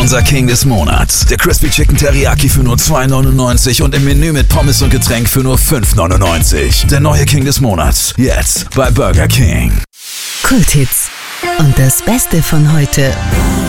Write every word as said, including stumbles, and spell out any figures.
unser King des Monats. Der Crispy Chicken Teriyaki für nur zwei neunundneunzig und im Menü mit Pommes und Getränk für nur fünf neunundneunzig. Der neue King des Monats. Jetzt bei Burger King. Kulthits. Und das Beste von heute.